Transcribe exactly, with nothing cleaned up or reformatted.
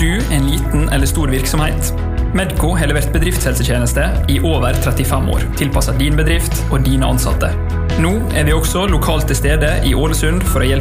du en liten eller stor virksomhet? Medco har levert bedriftshelsetjeneste i over trettifem år, tilpasset din bedrift og dine ansatte. Nå er vi også lokalt til stede i Ålesund for å hjelpe